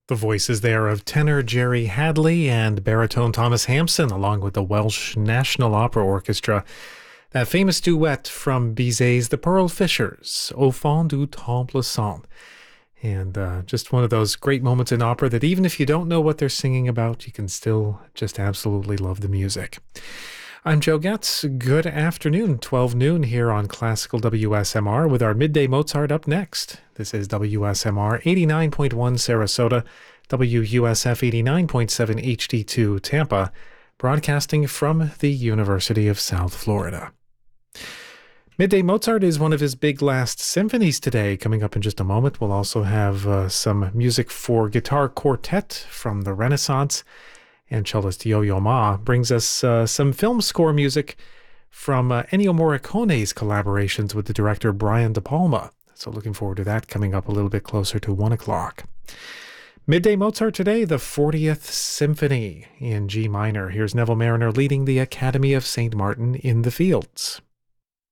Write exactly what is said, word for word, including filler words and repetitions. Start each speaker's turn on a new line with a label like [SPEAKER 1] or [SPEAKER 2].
[SPEAKER 1] The voices there of tenor Jerry Hadley and baritone Thomas Hampson, along with the Welsh National Opera Orchestra. That famous duet from Bizet's The Pearl Fishers, Au fond du temple saint. And uh, just one of those great moments in opera that even if you don't know what they're singing about, you can still just absolutely love the music. I'm Joe Getz. Good afternoon, twelve noon here on Classical W S M R with our Midday Mozart up next. This is W S M R eighty-nine point one Sarasota, W U S F eighty-nine point seven H D two Tampa, broadcasting from the University of South Florida. Midday Mozart is one of his big last symphonies today. Coming up in just a moment, we'll also have uh, some music for guitar quartet from the Renaissance. And cellist Yo-Yo Ma brings us uh, some film score music from uh, Ennio Morricone's collaborations with the director Brian De Palma. So looking forward to that coming up a little bit closer to one o'clock. Midday Mozart today, the fortieth Symphony in G minor. Here's Neville Marriner leading the Academy of Saint Martin in the Fields.